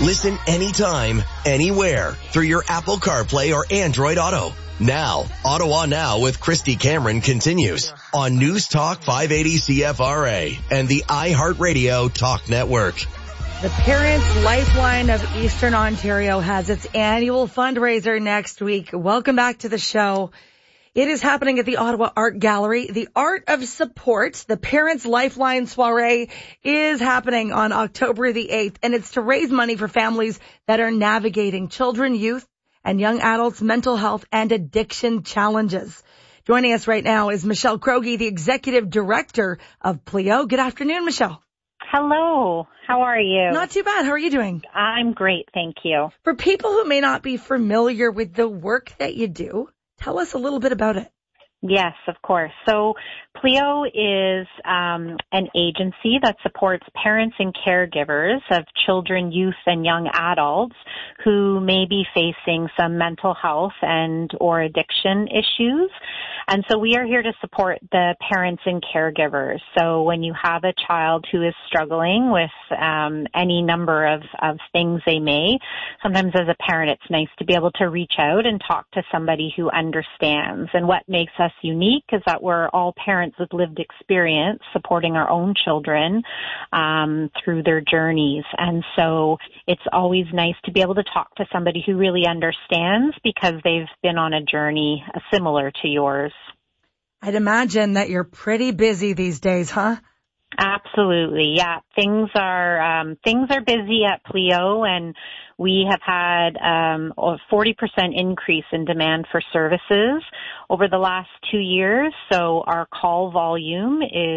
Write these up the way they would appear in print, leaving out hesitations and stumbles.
Listen anytime, anywhere through your Apple CarPlay or Android Auto. Now, Ottawa Now with Christy Cameron continues on News Talk 580 CFRA and the iHeartRadio Talk Network. The Parents Lifeline of Eastern Ontario has its annual fundraiser next week. Welcome back to the show. It is happening at the Ottawa Art Gallery. The Art of Support, the Parents Lifeline Soiree, is happening on October the 8th, and it's to raise money for families that are navigating children, youth, and young adults' mental health and addiction challenges. Joining us right now is Michelle Crogey, the Executive Director of Pleo. Good afternoon, Michelle. Hello. How are you? Not too bad. How are you doing? I'm great, thank you. For people who may not be familiar with the work that you do, tell us a little bit about it. Yes, of course. So Pleo is an agency that supports parents and caregivers of children, youth, and young adults who may be facing some mental health and or addiction issues. And so we are here to support the parents and caregivers. So when you have a child who is struggling with any number of things they may, sometimes as a parent it's nice to be able to reach out and talk to somebody who understands. And what makes us unique is that we're all parents with lived experience supporting our own children through their journeys. And so it's always nice to be able to talk to somebody who really understands because they've been on a journey similar to yours. I'd imagine that you're pretty busy these days, huh? Absolutely. Yeah. Things are busy at Pleo, and we have had a 40% increase in demand for services over the last 2 years. So our call volume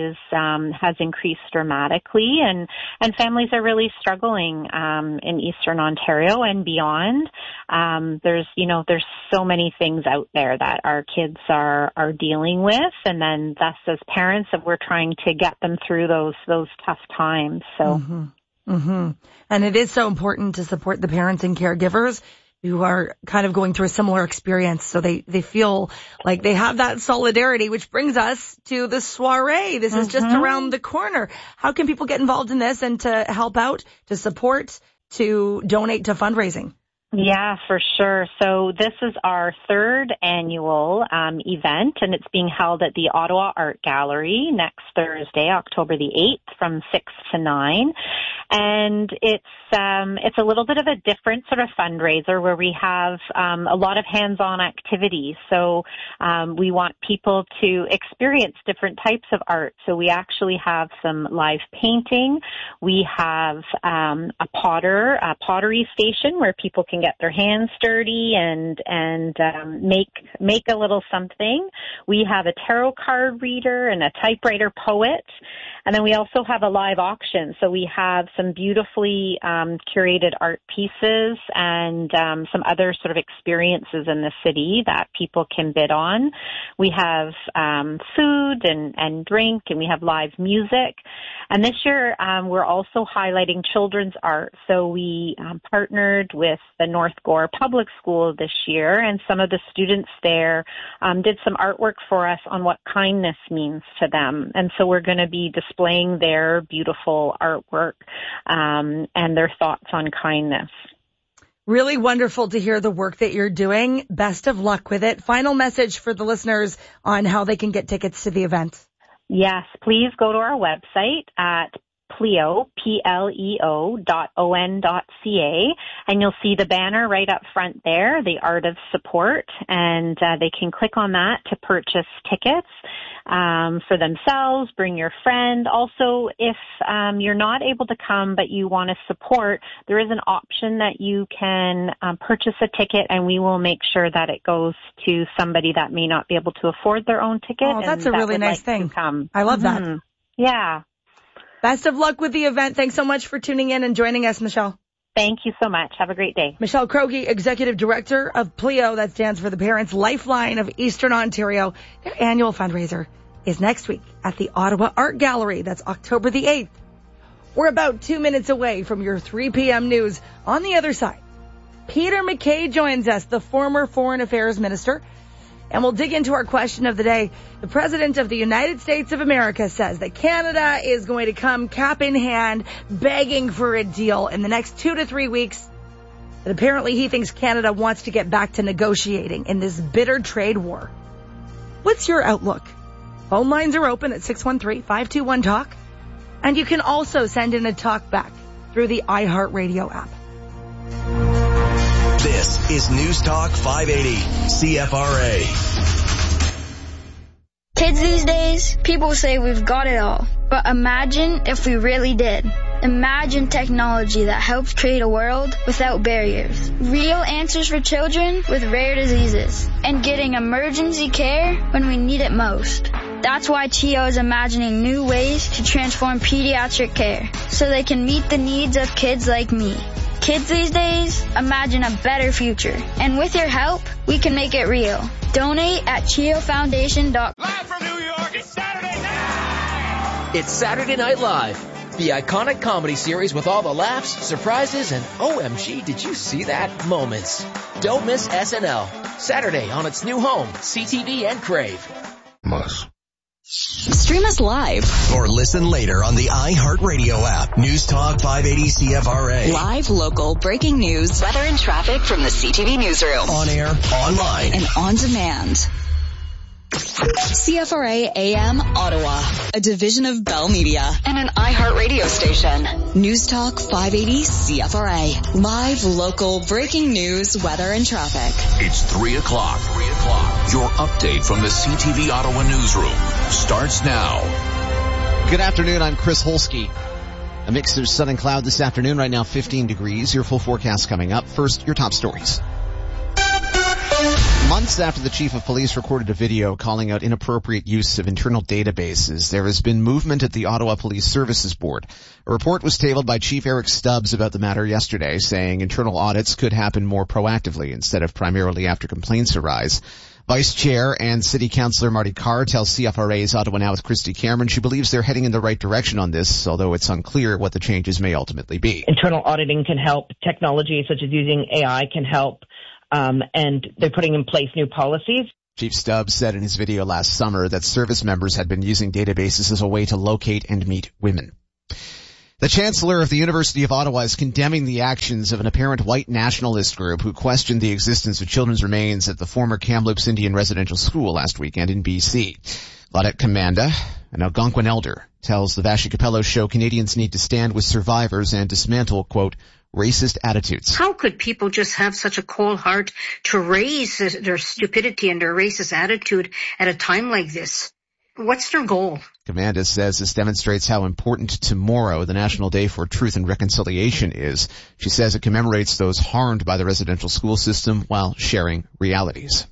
has increased dramatically, and families are really struggling in Eastern Ontario and beyond. There's so many things out there that our kids are dealing with, and then thus as parents that we're trying to get them through those tough times. So. And it is so important to support the parents and caregivers who are kind of going through a similar experience, so they feel like they have that solidarity, which brings us to the soiree. This is just around the corner. How can people get involved in this and to help out, to support, to donate to fundraising? Yeah, for sure. So this is our third annual event, and it's being held at the Ottawa Art Gallery next Thursday, October the 8th from 6 to 9. And it's a little bit of a different sort of fundraiser where we have a lot of hands-on activities. So we want people to experience different types of art. So we actually have some live painting. We have a pottery station where people can get their hands dirty and make a little something. We have a tarot card reader and a typewriter poet. And then we also have a live auction. So we have some beautifully curated art pieces and some other sort of experiences in the city that people can bid on. We have food and drink, and we have live music. And this year we're also highlighting children's art. So we partnered with the North Gore Public School this year, and some of the students there did some artwork for us on what kindness means to them. And so we're going to be displaying their beautiful artwork and their thoughts on kindness. Really wonderful to hear the work that you're doing. Best of luck with it. Final message for the listeners on how they can get tickets to the event. Yes, please go to our website at Pleo, pleo.on.ca, and you'll see the banner right up front there, the Art of Support, and they can click on that to purchase tickets for themselves, bring your friend. Also, if you're not able to come but you want to support, there is an option that you can purchase a ticket, and we will make sure that it goes to somebody that may not be able to afford their own ticket. Oh, that's a really nice thing. I love that. Yeah. Best of luck with the event. Thanks so much for tuning in and joining us, Michelle. Thank you so much. Have a great day. Michelle Crogey, Executive Director of Pleo, that stands for the Parents Lifeline of Eastern Ontario. Their annual fundraiser is next week at the Ottawa Art Gallery. That's October the 8th. We're about 2 minutes away from your 3 p.m. news. On the other side, Peter MacKay joins us, the former Foreign Affairs Minister. And we'll dig into our question of the day. The President of the United States of America says that Canada is going to come cap in hand, begging for a deal in the next 2 to 3 weeks. And apparently he thinks Canada wants to get back to negotiating in this bitter trade war. What's your outlook? Phone lines are open at 613-521-TALK. And you can also send in a talk back through the iHeartRadio app. This is News Talk 580 CFRA. Kids these days, people say we've got it all. But imagine if we really did. Imagine technology that helps create a world without barriers. Real answers for children with rare diseases. And getting emergency care when we need it most. That's why TIO is imagining new ways to transform pediatric care so they can meet the needs of kids like me. Kids these days, imagine a better future. And with your help, we can make it real. Donate at ChioFoundation.com. Live from New York, it's Saturday night! It's Saturday Night Live, the iconic comedy series with all the laughs, surprises, and OMG, did you see that moments. Don't miss SNL. Saturday on its new home, CTV and Crave. Must. Stream us live Or listen later on the iHeartRadio app. News Talk 580 CFRA. live, local, breaking news, weather and traffic from the CTV newsroom, On air, online. and on demand. CFRA AM Ottawa, a division of Bell Media and an iHeartRadio station. News Talk 580 CFRA. Live, local, breaking news, weather and traffic. It's 3 o'clock. Your update from the CTV Ottawa newsroom starts now. Good afternoon, I'm Chris Holsky. A mix of sun and cloud this afternoon, right now 15 degrees. Your full forecast coming up. First, your top stories. Months after the chief of police recorded a video calling out inappropriate use of internal databases, there has been movement at the Ottawa Police Services Board. A report was tabled by Chief Eric Stubbs about the matter yesterday, saying internal audits could happen more proactively instead of primarily after complaints arise. Vice Chair and City Councillor Marty Carr tells CFRA's Ottawa Now with Christy Cameron she believes they're heading in the right direction on this, although it's unclear what the changes may ultimately be. Internal auditing can help. Technology such as using AI can help. And they're putting in place new policies. Chief Stubbs said in his video last summer that service members had been using databases as a way to locate and meet women. The Chancellor of the University of Ottawa is condemning the actions of an apparent white nationalist group who questioned the existence of children's remains at the former Kamloops Indian Residential School last weekend in BC. Claudette Commanda, an Algonquin elder, tells the Vashi Capello show Canadians need to stand with survivors and dismantle, quote, racist attitudes. How could people just have such a cold heart to raise their stupidity and their racist attitude at a time like this? What's their goal? Commanda says this demonstrates how important tomorrow, the National Day for Truth and Reconciliation, is. She says it commemorates those harmed by the residential school system while sharing realities.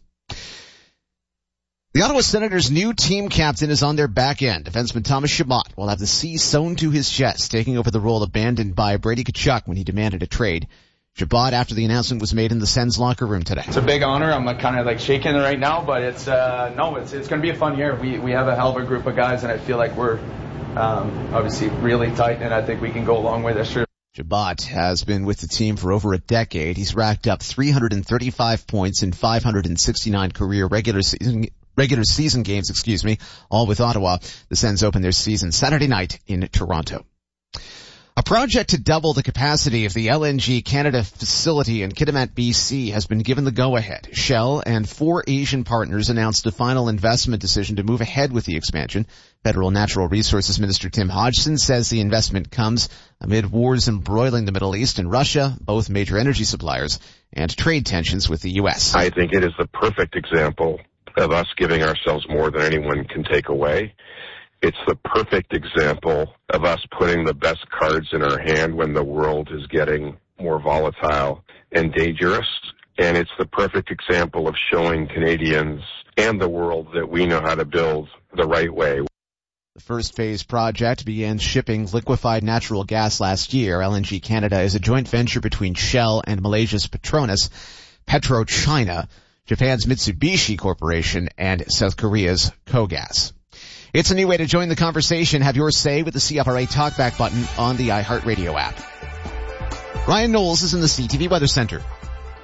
The Ottawa Senators' new team captain is on their back end. Defenseman Thomas Chabot will have the C sewn to his chest, taking over the role abandoned by Brady Tkachuk when he demanded a trade. Chabot, after the announcement was made in the Sens locker room today. It's a big honor. I'm kind of shaking right now, but it's going to be a fun year. We have a hell of a group of guys, and I feel like we're obviously really tight, and I think we can go a long way this year. Chabot has been with the team for over a decade. He's racked up 335 points in 569 career regular season games, all with Ottawa. The Sens open their season Saturday night in Toronto. A project to double the capacity of the LNG Canada facility in Kitimat, BC has been given the go-ahead. Shell and 4 Asian partners announced a final investment decision to move ahead with the expansion. Federal Natural Resources Minister Tim Hodgson says the investment comes amid wars embroiling the Middle East and Russia, both major energy suppliers, and trade tensions with the U.S. I think it is the perfect example of us giving ourselves more than anyone can take away. It's the perfect example of us putting the best cards in our hand when the world is getting more volatile and dangerous. And it's the perfect example of showing Canadians and the world that we know how to build the right way. The first phase project began shipping liquefied natural gas last year. LNG Canada is a joint venture between Shell and Malaysia's Petronas, PetroChina, Japan's Mitsubishi Corporation, and South Korea's KOGAS. It's a new way to join the conversation. Have your say with the CFRA Talkback button on the iHeartRadio app. Ryan Knowles is in the CTV Weather Center.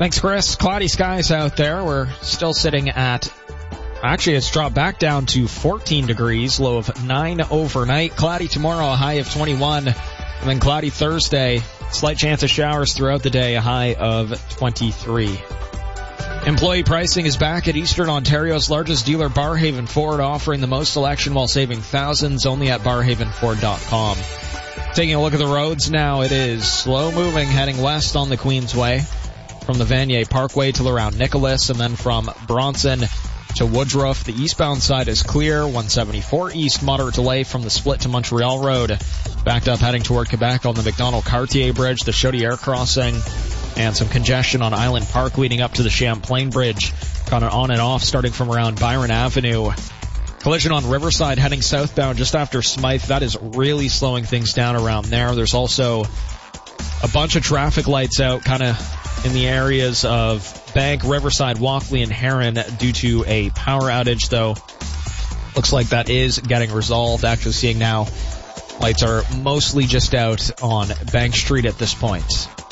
Thanks, Chris. Cloudy skies out there. We're still sitting at, actually it's dropped back down to 14 degrees, low of 9 overnight. Cloudy tomorrow, a high of 21. And then cloudy Thursday, slight chance of showers throughout the day, a high of 23. Employee pricing is back at Eastern Ontario's largest dealer, Barrhaven Ford, offering the most selection while saving thousands only at barrhavenford.com. Taking a look at the roads now, it is slow moving heading west on the Queensway from the Vanier Parkway till around Nicholas, and then from Bronson to Woodruff. The eastbound side is clear. 174 east, moderate delay from the split to Montreal Road. Backed up heading toward Quebec on the McDonald-Cartier Bridge, the Chaudière crossing, and some congestion on Island Park leading up to the Champlain Bridge. Kind of on and off starting from around Byron Avenue. Collision on Riverside heading southbound just after Smythe. That is really slowing things down around there. There's also a bunch of traffic lights out kind of in the areas of Bank, Riverside, Walkley, and Heron due to a power outage, though. Looks like that is getting resolved. Actually seeing now lights are mostly just out on Bank Street at this point.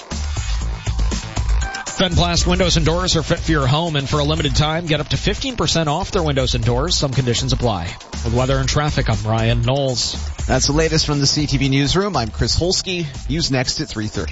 Fenplast windows and doors are fit for your home, and for a limited time, get up to 15% off their windows and doors. Some conditions apply. With weather and traffic, I'm Ryan Knowles. That's the latest from the CTV Newsroom. I'm Chris Holsky. News next at 3:30.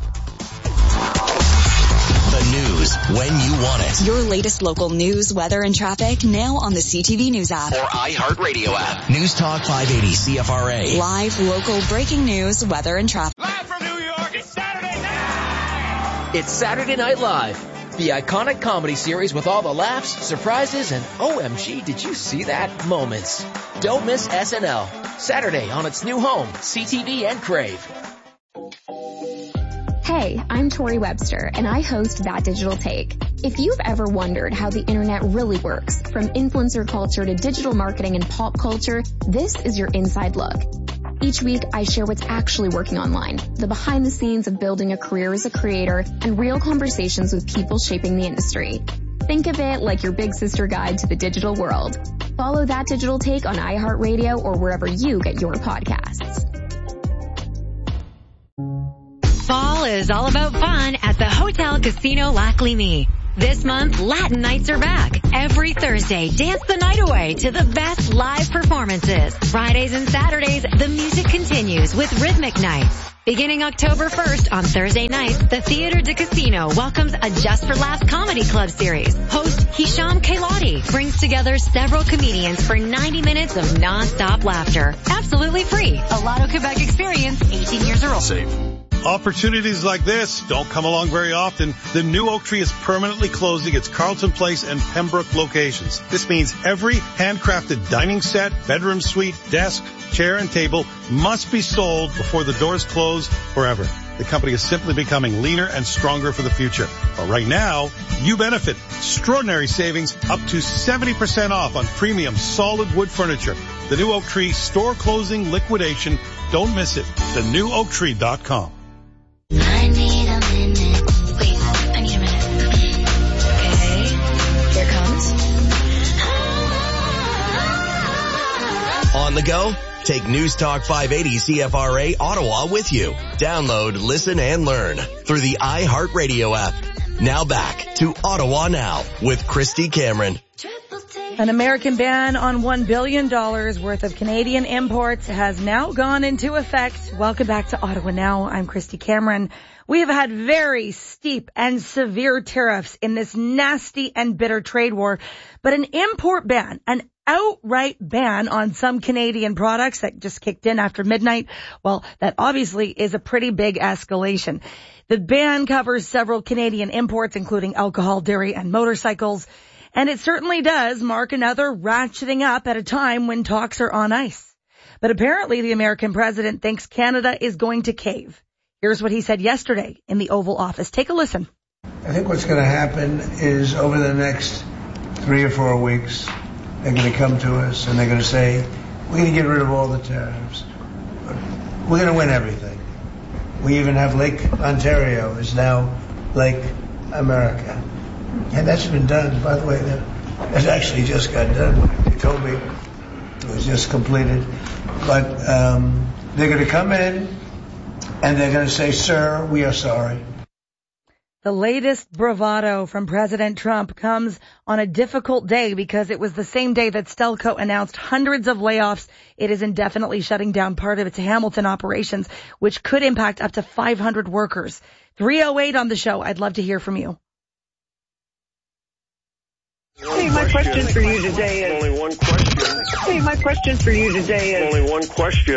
The news when you want it. Your latest local news, weather, and traffic now on the CTV News app. Or iHeartRadio app. News Talk 580 CFRA. Live, local, breaking news, weather, and traffic. Live from New York, it's Saturday night! It's Saturday Night Live, the iconic comedy series with all the laughs, surprises, and OMG, did you see that moments. Don't miss SNL. Saturday on its new home, CTV and Crave. Hey, I'm Tori Webster, and I host That Digital Take. If you've ever wondered how the internet really works, from influencer culture to digital marketing and pop culture, this is your inside look. Each week, I share what's actually working online, the behind the scenes of building a career as a creator, and real conversations with people shaping the industry. Think of it like your big sister guide to the digital world. Follow That Digital Take on iHeartRadio or wherever you get your podcasts. Fall is all about fun at the Hotel Casino Lac Lévis. This month, Latin nights are back. Every Thursday, dance the night away to the best live performances. Fridays and Saturdays, the music continues with rhythmic nights. Beginning October 1st on Thursday nights, the Theatre de Casino welcomes a Just for Laughs comedy club series. Host Hisham Kailati brings together several comedians for 90 minutes of non-stop laughter. Absolutely free. A Lotto Quebec experience, 18 years or older. Safe. Opportunities like this don't come along very often. The new Oak Tree is permanently closing its Carlton Place and Pembroke locations. This means every handcrafted dining set, bedroom suite, desk, chair, and table must be sold before the doors close forever. The company is simply becoming leaner and stronger for the future. But right now, you benefit. Extraordinary savings up to 70% off on premium solid wood furniture. The new Oak Tree store closing liquidation. Don't miss it. TheNewOakTree.com. I need a minute. Wait, I need a minute. Okay, here comes. On the go? Take News Talk 580 CFRA Ottawa with you. Download, listen, and learn through the iHeartRadio app. Now back to Ottawa Now with Christy Cameron. An American ban on $1 billion worth of Canadian imports has now gone into effect. Welcome back to Ottawa Now. I'm Christy Cameron. We have had very steep and severe tariffs in this nasty and bitter trade war, but an import ban, an outright ban on some Canadian products that just kicked in after midnight, well, that obviously is a pretty big escalation. The ban covers several Canadian imports, including alcohol, dairy, and motorcycles. And it certainly does mark another ratcheting up at a time when talks are on ice. But apparently the American president thinks Canada is going to cave. Here's what he said yesterday in the Oval Office. Take a listen. I think what's going to happen is over the next 3 or 4 weeks, they're going to come to us and they're going to say, we're going to get rid of all the tariffs. We're going to win everything. We even have Lake Ontario is now Lake America. And that's been done, by the way. That actually just got done. They told me it was just completed. But they're going to come in and they're going to say, sir, we are sorry. The latest bravado from President Trump comes on a difficult day because it was the same day that Stelco announced hundreds of layoffs. It is indefinitely shutting down part of its Hamilton operations, which could impact up to 500 workers. 308 on the show. I'd love to hear from you. Hey, my question for you today is... Only one question. Hey, my question for you today is... Only one question.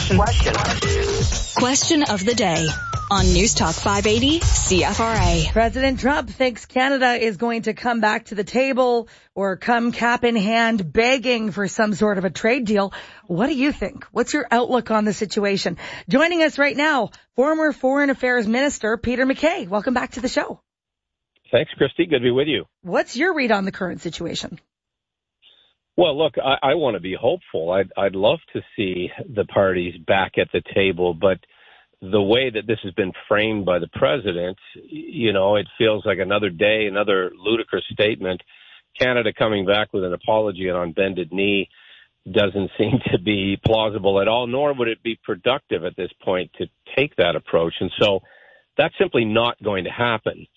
Question of the day on News Talk 580 CFRA. President Trump thinks Canada is going to come back to the table or come cap in hand begging for some sort of a trade deal. What do you think? What's your outlook on the situation? Joining us right now, former Foreign Affairs Minister Peter MacKay. Welcome back to the show. Thanks, Christy. Good to be with you. What's your read on the current situation? Well, look, I want to be hopeful. I'd love to see the parties back at the table, but the way that this has been framed by the president, you know, it feels like another day, another ludicrous statement. Canada coming back with an apology and on bended knee doesn't seem to be plausible at all, nor would it be productive at this point to take that approach. And so that's simply not going to happen.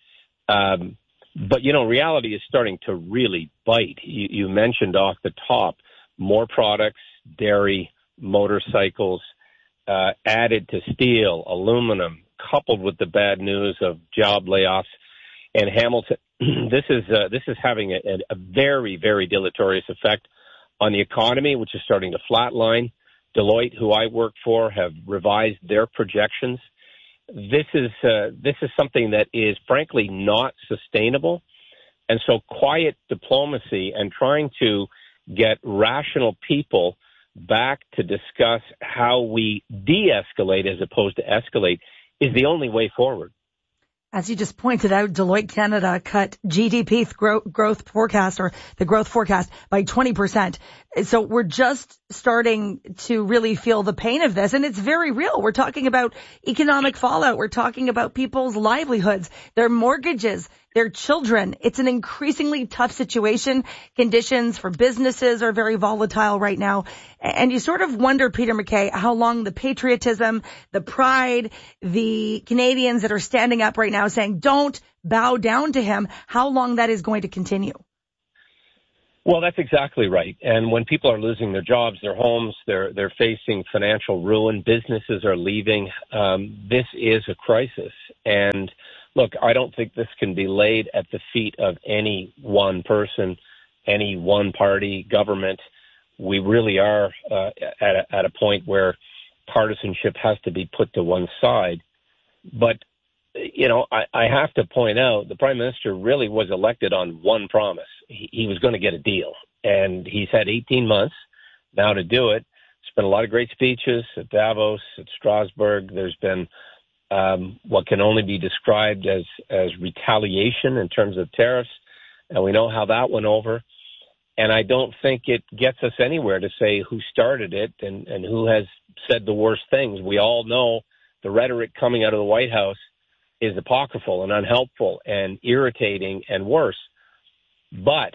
But, you know, reality is starting to really bite. You mentioned off the top, more products, dairy, motorcycles, added to steel, aluminum, coupled with the bad news of job layoffs. And Hamilton, this is having a very, very deleterious effect on the economy, which is starting to flatline. Deloitte, who I work for, have revised their projections. This is something that is frankly not sustainable. And so quiet diplomacy and trying to get rational people back to discuss how we de-escalate as opposed to escalate is the only way forward. As you just pointed out, Deloitte Canada cut GDP growth forecast, or the growth forecast, by 20%. So we're just starting to really feel the pain of this, and it's very real. We're talking about economic fallout. We're talking about people's livelihoods, their mortgages, their children. It's an increasingly tough situation. Conditions for businesses are very volatile right now. And you sort of wonder, Peter MacKay, how long the patriotism, the pride, the Canadians that are standing up right now saying, don't bow down to him, how long that is going to continue. Well, that's exactly right. And when people are losing their jobs, their homes, they're facing financial ruin, businesses are leaving, this is a crisis. And look, I don't think this can be laid at the feet of any one person, any one party, government. We really are at a point where partisanship has to be put to one side. But, you know, I have to point out the Prime Minister really was elected on one promise. He was going to get a deal. And he's had 18 months now to do it. Spent a lot of great speeches at Davos, at Strasbourg. There's been what can only be described as retaliation in terms of tariffs. And we know how that went over. And I don't think it gets us anywhere to say who started it and who has said the worst things. We all know the rhetoric coming out of the White House is apocryphal and unhelpful and irritating and worse. But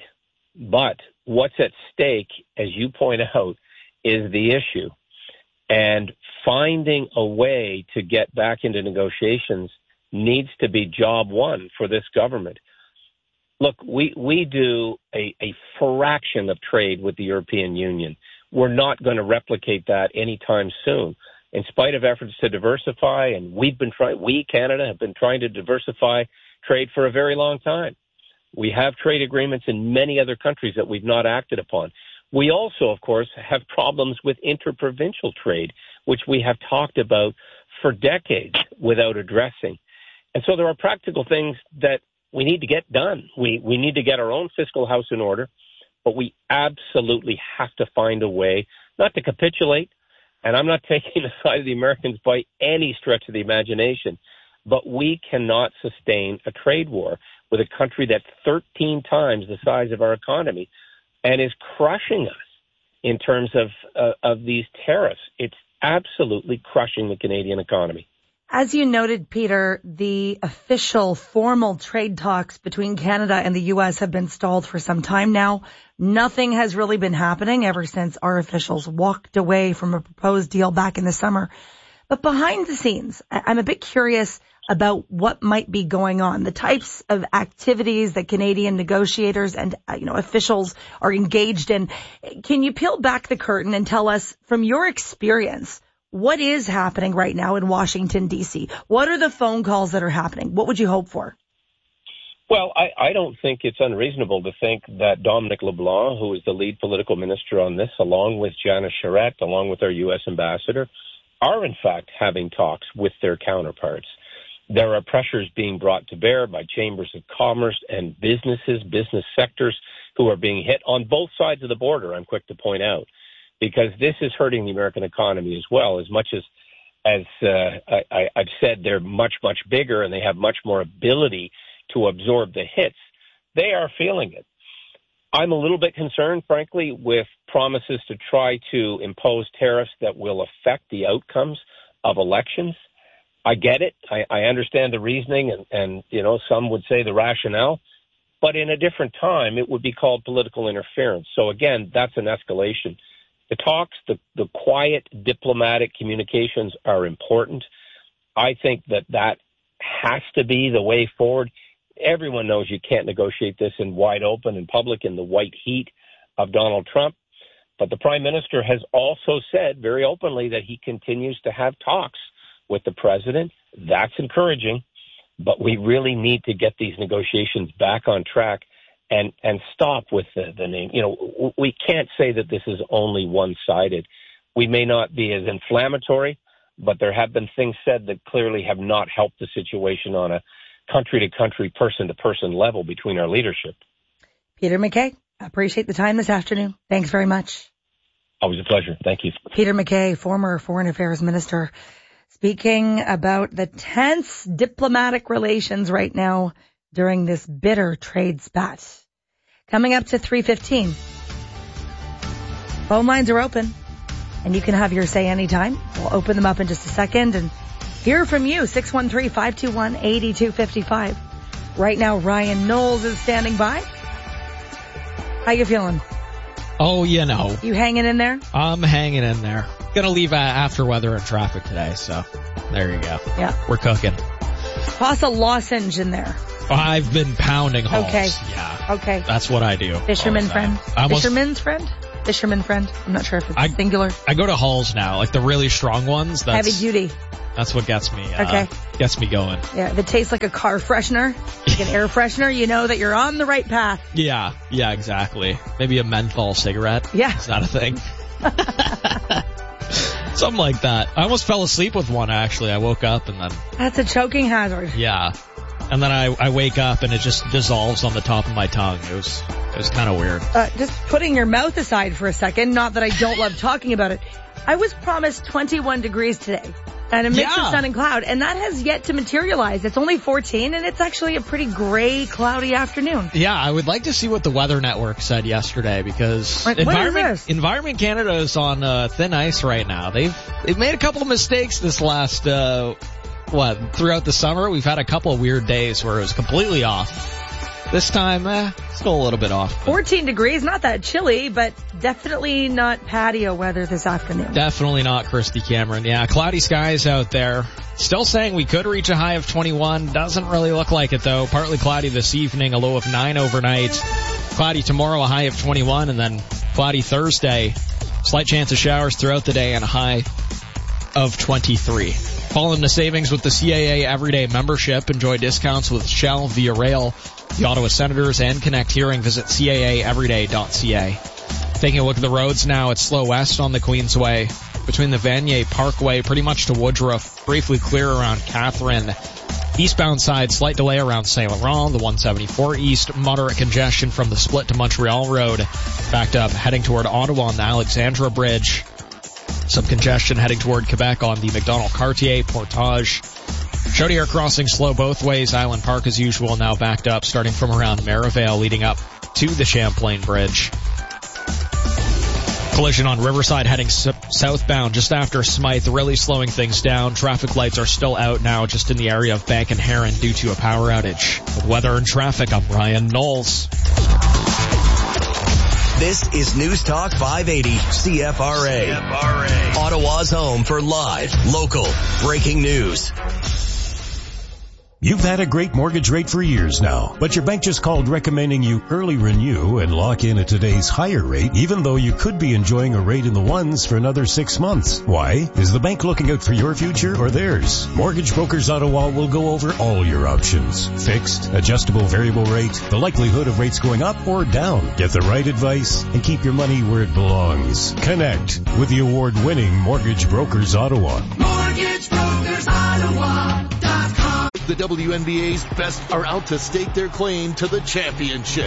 what's at stake, as you point out, is the issue. And finding a way to get back into negotiations needs to be job one for this government. Look, we do a fraction of trade with the European Union. We're not going to replicate that anytime soon. In spite of efforts to diversify, and we, Canada, have been trying to diversify trade for a very long time. We have trade agreements in many other countries that we've not acted upon. We also, of course, have problems with interprovincial trade, which we have talked about for decades without addressing. And so there are practical things that we need to get done. We need to get our own fiscal house in order, but we absolutely have to find a way not to capitulate. And I'm not taking the side of the Americans by any stretch of the imagination, but we cannot sustain a trade war with a country that's 13 times the size of our economy and is crushing us in terms of these tariffs. It's absolutely crushing the Canadian economy. As you noted, Peter, the official formal trade talks between Canada and the U.S. have been stalled for some time now. Nothing has really been happening ever since our officials walked away from a proposed deal back in the summer. But behind the scenes, I'm a bit curious, about what might be going on, the types of activities that Canadian negotiators and, officials are engaged in. Can you peel back the curtain and tell us, from your experience, what is happening right now in Washington, D.C.? What are the phone calls that are happening? What would you hope for? Well, I don't think it's unreasonable to think that Dominic LeBlanc, who is the lead political minister on this, along with Janice Charette, along with our U.S. ambassador, are in fact having talks with their counterparts. There are pressures being brought to bear by chambers of commerce and business sectors who are being hit on both sides of the border, I'm quick to point out, because this is hurting the American economy as well. As much as I've said, they're much, much bigger and they have much more ability to absorb the hits, they are feeling it. I'm a little bit concerned, frankly, with promises to try to impose tariffs that will affect the outcomes of elections. I get it. I understand the reasoning and some would say the rationale, but in a different time, it would be called political interference. So again, that's an escalation. The talks, the quiet diplomatic communications are important. I think that has to be the way forward. Everyone knows you can't negotiate this in wide open and public in the white heat of Donald Trump. But the Prime Minister has also said very openly that he continues to have talks with the president. That's encouraging, but we really need to get these negotiations back on track and stop with the name. We can't say that this is only one-sided. We may not be as inflammatory, but there have been things said that clearly have not helped the situation on a country-to-country, person-to-person level between our leadership. Peter MacKay, I appreciate the time this afternoon. Thanks very much. Always a pleasure. Thank you. Peter MacKay, former Foreign Affairs Minister, speaking about the tense diplomatic relations right now during this bitter trade spat. Coming up to 3:15. Phone lines are open, and you can have your say anytime. We'll open them up in just a second and hear from you. 613-521-8255. Right now, Ryan Knowles is standing by. How you feeling? Oh, you know. You hanging in there? I'm hanging in there. Gonna leave after weather and traffic today, so there you go. Yeah. We're cooking. Toss a lozenge in there. I've been pounding holes. Okay. Yeah. Okay. That's what I do. Fisherman friend? Fisherman's friend? Fisherman friend? I'm not sure if it's singular. I go to Halls now, like the really strong ones. Heavy duty. That's what gets me gets me going. Yeah, if it tastes like a car freshener, like an air freshener, you know that you're on the right path. Yeah, exactly. Maybe a menthol cigarette. Yeah. It's not a thing. Something like that. I almost fell asleep with one, actually. I woke up and then... That's a choking hazard. Yeah. And then I wake up and it just dissolves on the top of my tongue. It was kind of weird. Just putting your mouth aside for a second, not that I don't love talking about it. I was promised 21 degrees today and a mix of sun and cloud, and that has yet to materialize. It's only 14, and it's actually a pretty gray, cloudy afternoon. Yeah, I would like to see what the Weather Network said yesterday, because Environment Canada is on thin ice right now. They've made a couple of mistakes this last throughout the summer. We've had a couple of weird days where it was completely off. This time, still a little bit off. 14 degrees, not that chilly, but definitely not patio weather this afternoon. Definitely not, Christy Cameron. Yeah, cloudy skies out there. Still saying we could reach a high of 21. Doesn't really look like it, though. Partly cloudy this evening, a low of 9 overnight. Cloudy tomorrow, a high of 21, and then cloudy Thursday. Slight chance of showers throughout the day and a high of 23. Fall into savings with the CAA Everyday membership. Enjoy discounts with Shell, Via Rail, the Ottawa Senators, and Connect Hearing. Visit caaeveryday.ca. Taking a look at the roads now, it's slow west on the Queensway between the Vanier Parkway pretty much to Woodruff. Briefly clear around Catherine. Eastbound side, slight delay around Saint Laurent. The 174 East, moderate congestion from the split to Montreal Road. Backed up heading toward Ottawa on the Alexandra Bridge. Some congestion heading toward Quebec on the Macdonald-Cartier Portage. Chaudière crossing slow both ways. Island Park as usual now backed up starting from around Merivale leading up to the Champlain Bridge. Collision on Riverside heading southbound just after Smythe, really slowing things down. Traffic lights are still out now just in the area of Bank and Heron due to a power outage. With weather and traffic, I'm Ryan Knowles. This is News Talk 580 CFRA. Ottawa's home for live, local, breaking news. You've had a great mortgage rate for years now, but your bank just called recommending you early renew and lock in at today's higher rate, even though you could be enjoying a rate in the ones for another 6 months. Why? Is the bank looking out for your future or theirs? Mortgage Brokers Ottawa will go over all your options. Fixed, adjustable variable rate, the likelihood of rates going up or down. Get the right advice and keep your money where it belongs. Connect with the award-winning Mortgage Brokers Ottawa. MortgageBrokersOttawa.com. The WNBA's best are out to stake their claim to the championship.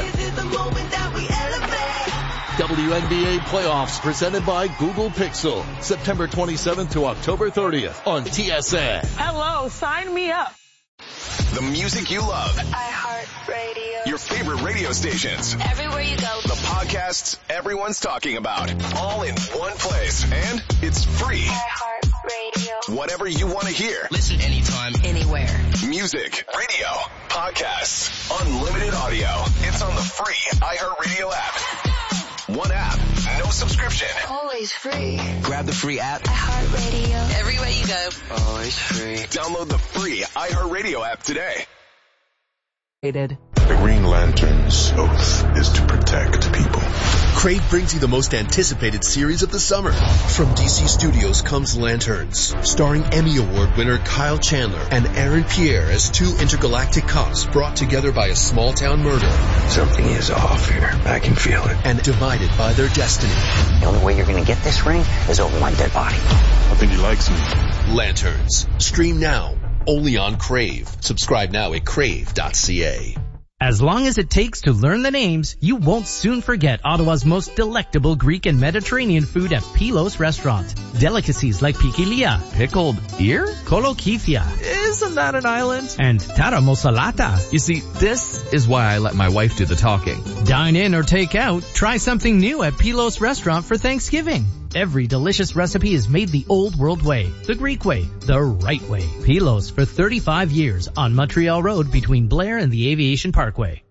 WNBA playoffs presented by Google Pixel, September 27th to October 30th on TSN. Hello, sign me up. The music you love. iHeartRadio. Your favorite radio stations. Everywhere you go. The podcasts everyone's talking about. All in one place. And it's free. iHeartRadio. Whatever you want to hear. Listen anytime, anywhere. Music, radio, podcasts, unlimited audio. It's on the free iHeartRadio app. One app, no subscription. Always free. Grab the free app. iHeartRadio. Everywhere you go. Always free. Download the free iHeartRadio app today. The Green Lantern's oath is to protect people. Crave brings you the most anticipated series of the summer. From DC Studios comes Lanterns, starring Emmy Award winner Kyle Chandler and Aaron Pierre as two intergalactic cops brought together by a small-town murder. Something is off here. I can feel it. And divided by their destiny. The only way you're going to get this ring is over my dead body. I think he likes me. Lanterns. Stream now. Only on Crave. Subscribe now at crave.ca. As long as it takes to learn the names, you won't soon forget Ottawa's most delectable Greek and Mediterranean food at Pilos Restaurant. Delicacies like pikilia, pickled ear, kolokifia. Isn't that an island? And tara mosalata. You see, this is why I let my wife do the talking. Dine in or take out, try something new at Pilos Restaurant for Thanksgiving. Every delicious recipe is made the old world way, the Greek way, the right way. Pilos for 35 years on Montreal Road between Blair and the Aviation Parkway.